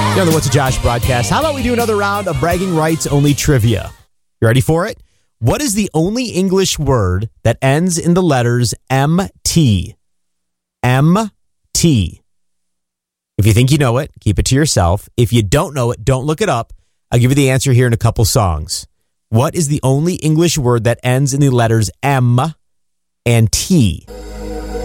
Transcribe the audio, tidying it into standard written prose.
You're on the What's a Josh broadcast. How about we do another round of bragging rights only trivia? You ready for it? What is the only English word that ends in the letters MT? MT. If you think you know it, keep it to yourself. If you don't know it, don't look it up. I'll give you the answer here in a couple songs. What is the only English word that ends in the letters M and T?